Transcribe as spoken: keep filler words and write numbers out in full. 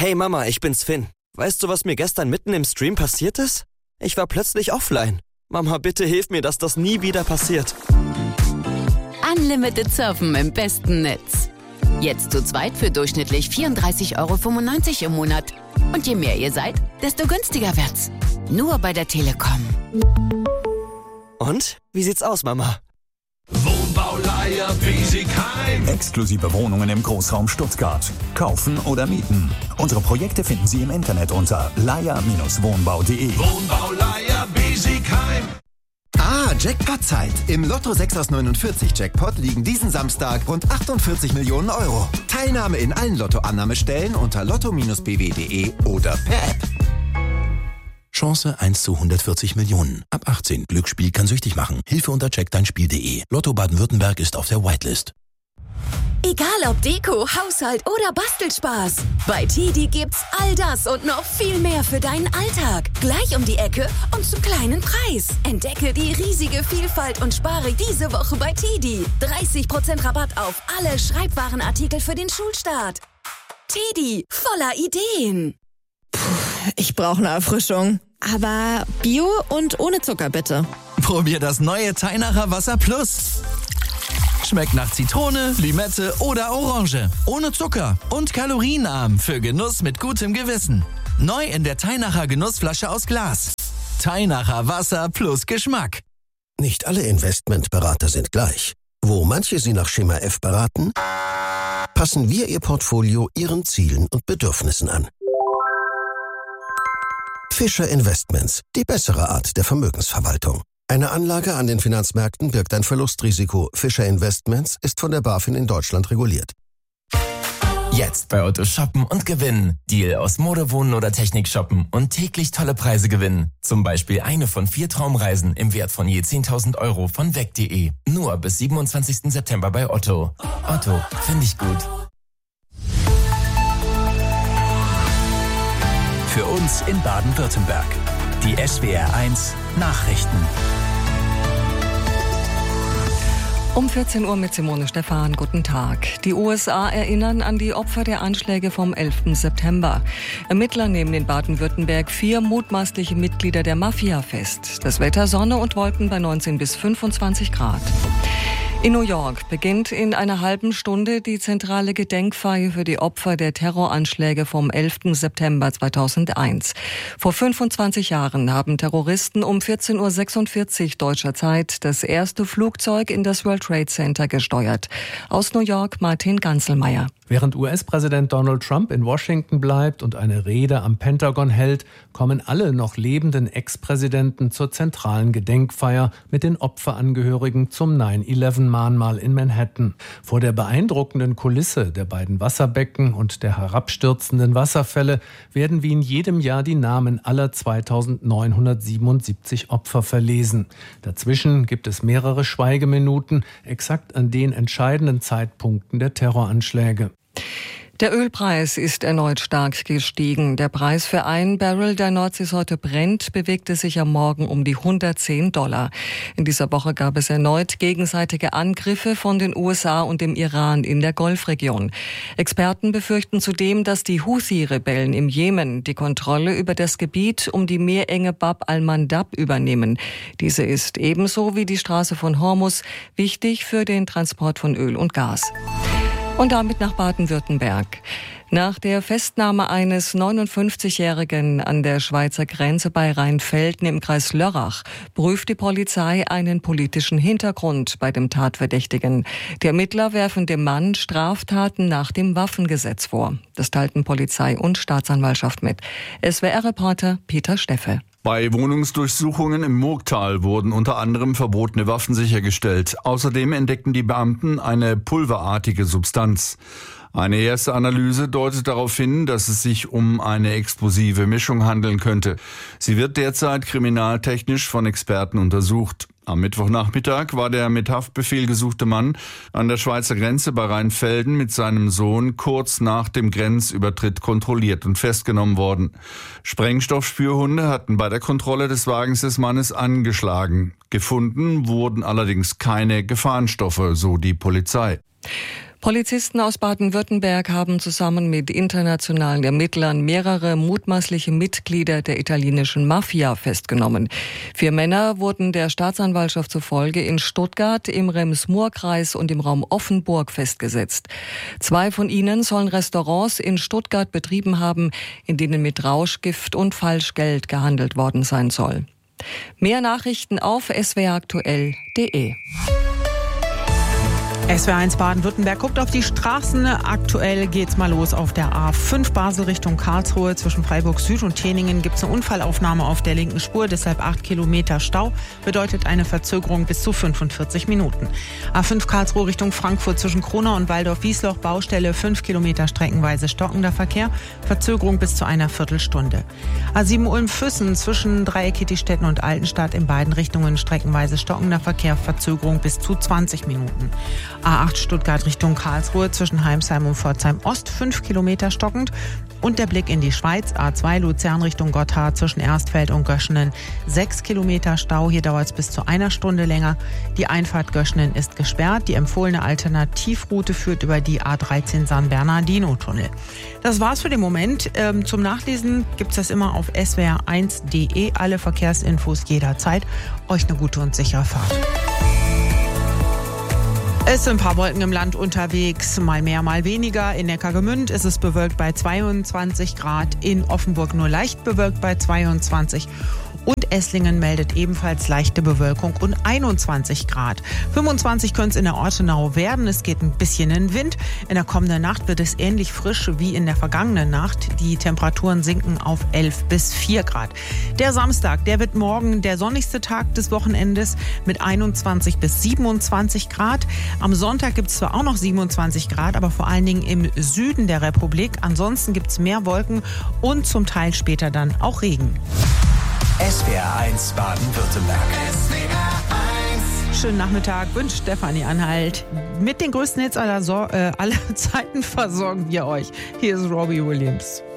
Hey Mama, ich bin's Finn. Weißt du, was mir gestern mitten im Stream passiert ist? Ich war plötzlich offline. Mama, bitte hilf mir, dass das nie wieder passiert. Unlimited Surfen im besten Netz. Jetzt zu zweit für durchschnittlich vierunddreißig Euro fünfundneunzig im Monat. Und je mehr ihr seid, desto günstiger wird's. Nur bei der Telekom. Und? Wie sieht's aus, Mama? Wohnbauleiher Biesigheim. Exklusive Wohnungen im Großraum Stuttgart. Kaufen oder mieten. Unsere Projekte finden Sie im Internet unter leier Bindestrich wohnbau punkt de. Wohnbauleiher Biesigheim. Ah, Jackpot-Zeit. Im Lotto sechs aus neunundvierzig Jackpot liegen diesen Samstag rund achtundvierzig Millionen Euro. Teilnahme in allen Lottoannahmestellen unter lotto Bindestrich b w punkt de oder per App. Chance eins zu hundertvierzig Millionen. Ab achtzehn. Glücksspiel kann süchtig machen. Hilfe unter check dein spiel punkt de. Lotto Baden-Württemberg ist auf der Whitelist. Egal ob Deko, Haushalt oder Bastelspaß. Bei Tidi gibt's all das und noch viel mehr für deinen Alltag. Gleich um die Ecke und zum kleinen Preis. Entdecke die riesige Vielfalt und spare diese Woche bei Tidi. dreißig Prozent Rabatt auf alle Schreibwarenartikel für den Schulstart. Tidi, voller Ideen. Ich brauche eine Erfrischung. Aber Bio und ohne Zucker, bitte. Probier das neue Teinacher Wasser Plus. Schmeckt nach Zitrone, Limette oder Orange. Ohne Zucker und kalorienarm für Genuss mit gutem Gewissen. Neu in der Teinacher Genussflasche aus Glas. Teinacher Wasser plus Geschmack. Nicht alle Investmentberater sind gleich. Wo manche Sie nach Schema F beraten, passen wir Ihr Portfolio Ihren Zielen und Bedürfnissen an. Fischer Investments, die bessere Art der Vermögensverwaltung. Eine Anlage an den Finanzmärkten birgt ein Verlustrisiko. Fischer Investments ist von der BaFin in Deutschland reguliert. Jetzt bei Otto shoppen und gewinnen. Deal aus Mode, Wohnen oder Technik shoppen und täglich tolle Preise gewinnen. Zum Beispiel eine von vier Traumreisen im Wert von je zehntausend Euro von weg punkt de. Nur bis siebenundzwanzigsten September bei Otto. Otto, finde ich gut. Für uns in Baden-Württemberg. Die S W R eins Nachrichten. Um vierzehn Uhr mit Simone Stephan. Guten Tag. Die U S A erinnern an die Opfer der Anschläge vom elften September. Ermittler nehmen in Baden-Württemberg vier mutmaßliche Mitglieder der Mafia fest. Das Wetter Sonne und Wolken bei neunzehn bis fünfundzwanzig Grad. In New York beginnt in einer halben Stunde die zentrale Gedenkfeier für die Opfer der Terroranschläge vom elften September zweitausendeins. Vor fünfundzwanzig Jahren haben Terroristen um vierzehn Uhr sechsundvierzig deutscher Zeit das erste Flugzeug in das World Trade Center gesteuert. Aus New York Martin Ganzelmeier. Während U S-Präsident Donald Trump in Washington bleibt und eine Rede am Pentagon hält, kommen alle noch lebenden Ex-Präsidenten zur zentralen Gedenkfeier mit den Opferangehörigen zum neun elf Mahnmal in Manhattan. Vor der beeindruckenden Kulisse der beiden Wasserbecken und der herabstürzenden Wasserfälle werden wie in jedem Jahr die Namen aller zweitausendneunhundertsiebenundsiebzig Opfer verlesen. Dazwischen gibt es mehrere Schweigeminuten, exakt an den entscheidenden Zeitpunkten der Terroranschläge. Der Ölpreis ist erneut stark gestiegen. Der Preis für ein Barrel der Nordseesorte Brent bewegte sich am Morgen um die hundertzehn Dollar. In dieser Woche gab es erneut gegenseitige Angriffe von den U S A und dem Iran in der Golfregion. Experten befürchten zudem, dass die Houthi-Rebellen im Jemen die Kontrolle über das Gebiet um die Meerenge Bab al-Mandab übernehmen. Diese ist ebenso wie die Straße von Hormuz wichtig für den Transport von Öl und Gas. Und damit nach Baden-Württemberg. Nach der Festnahme eines neunundfünfzigjährigen an der Schweizer Grenze bei Rheinfelden im Kreis Lörrach prüft die Polizei einen politischen Hintergrund bei dem Tatverdächtigen. Die Ermittler werfen dem Mann Straftaten nach dem Waffengesetz vor. Das teilten Polizei und Staatsanwaltschaft mit. S W R-Reporter Peter Steffe. Bei Wohnungsdurchsuchungen im Murgtal wurden unter anderem verbotene Waffen sichergestellt. Außerdem entdeckten die Beamten eine pulverartige Substanz. Eine erste Analyse deutet darauf hin, dass es sich um eine explosive Mischung handeln könnte. Sie wird derzeit kriminaltechnisch von Experten untersucht. Am Mittwochnachmittag war der mit Haftbefehl gesuchte Mann an der Schweizer Grenze bei Rheinfelden mit seinem Sohn kurz nach dem Grenzübertritt kontrolliert und festgenommen worden. Sprengstoffspürhunde hatten bei der Kontrolle des Wagens des Mannes angeschlagen. Gefunden wurden allerdings keine Gefahrenstoffe, so die Polizei. Polizisten aus Baden-Württemberg haben zusammen mit internationalen Ermittlern mehrere mutmaßliche Mitglieder der italienischen Mafia festgenommen. Vier Männer wurden der Staatsanwaltschaft zufolge in Stuttgart, im Rems-Murr-Kreis und im Raum Offenburg festgesetzt. Zwei von ihnen sollen Restaurants in Stuttgart betrieben haben, in denen mit Rauschgift und Falschgeld gehandelt worden sein soll. Mehr Nachrichten auf s w r aktuell punkt d e. S W R eins Baden-Württemberg guckt auf die Straßen. Aktuell geht's mal los auf der A fünf Basel Richtung Karlsruhe. Zwischen Freiburg Süd und Teningen gibt's eine Unfallaufnahme auf der linken Spur. Deshalb acht Kilometer Stau. Bedeutet eine Verzögerung bis zu fünfundvierzig Minuten. A fünf Karlsruhe Richtung Frankfurt zwischen Kronau und Waldorf-Wiesloch. Baustelle fünf Kilometer streckenweise stockender Verkehr. Verzögerung bis zu einer Viertelstunde. A sieben Ulm-Füssen zwischen Dreieck-Kittistetten und Altenstadt in beiden Richtungen streckenweise stockender Verkehr. Verzögerung bis zu zwanzig Minuten. A acht Stuttgart Richtung Karlsruhe zwischen Heimsheim und Pforzheim Ost fünf Kilometer stockend. Und der Blick in die Schweiz, A zwei Luzern Richtung Gotthard zwischen Erstfeld und Göschenen sechs Kilometer Stau. Hier dauert es bis zu einer Stunde länger. Die Einfahrt Göschenen ist gesperrt. Die empfohlene Alternativroute führt über die A dreizehn San Bernardino-Tunnel. Das war's für den Moment. Ähm, zum Nachlesen gibt's das immer auf s w r eins punkt d e. Alle Verkehrsinfos jederzeit. Euch eine gute und sichere Fahrt. Es sind ein paar Wolken im Land unterwegs, mal mehr, mal weniger. In Neckargemünd ist es bewölkt bei zweiundzwanzig Grad, in Offenburg nur leicht bewölkt bei zweiundzwanzig. Und Esslingen meldet ebenfalls leichte Bewölkung und einundzwanzig Grad. fünfundzwanzig könnte es in der Ortenau werden. Es geht ein bisschen in den Wind. In der kommenden Nacht wird es ähnlich frisch wie in der vergangenen Nacht. Die Temperaturen sinken auf elf bis vier Grad. Der Samstag, der wird morgen der sonnigste Tag des Wochenendes mit einundzwanzig bis siebenundzwanzig Grad. Am Sonntag gibt es zwar auch noch siebenundzwanzig Grad, aber vor allen Dingen im Süden der Republik. Ansonsten gibt es mehr Wolken und zum Teil später dann auch Regen. S W R eins Baden-Württemberg. S W R eins. Schönen Nachmittag wünscht Stefanie Anhalt. Mit den größten Hits aller, so- äh, aller Zeiten versorgen wir euch. Hier ist Robbie Williams.